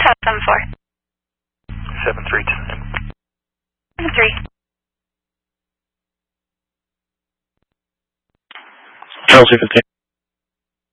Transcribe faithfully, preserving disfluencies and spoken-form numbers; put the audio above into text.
five seven four. seven three two. seven three. Charles, you can